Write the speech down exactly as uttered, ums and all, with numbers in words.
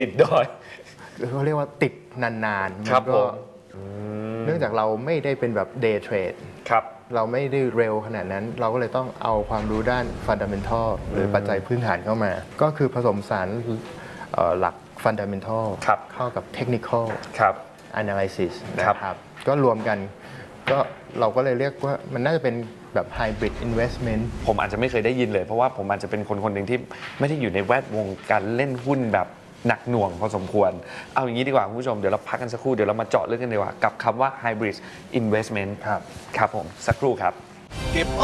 ติดดอยเขาเรียกว่าติดนานๆครับผมเนื่องจากเราไม่ได้เป็นแบบ day trade ครับเราไม่ได้เร็วขนาดนั้น เราก็เลยต้องเอาความรู้ด้าน fundamental หรือปัจจัยพื้นฐานเข้ามา ก็คือผสมสารหลัก fundamental เข้ากับ technical analysis นะครับก็รวมกันก็เราก็เลยเรียกว่ามันน่าจะเป็นแบบ hybrid investment ผมอาจจะไม่เคยได้ยินเลยเพราะว่าผมอาจจะเป็นคนคนหนึ่งที่ไม่ได้อยู่ในแวดวงการเล่นหุ้นแบบหนักหน่วงพอสมควรเอาอย่างนี้ดีกว่าคุณผู้ชมเดี๋ยวเราพักกันสักครู่เดี๋ยวเรามาเจาะลึกกันดีกว่ากับคำว่า hybrid investment ครับครับผมสักครู่ครับ